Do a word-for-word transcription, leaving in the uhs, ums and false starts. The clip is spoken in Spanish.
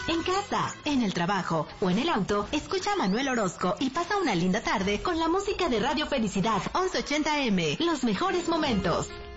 En casa, en el trabajo o en el auto, escucha a Manuel Orozco y pasa una linda tarde con la música de Radio Felicidad once ochenta eme. Los mejores momentos.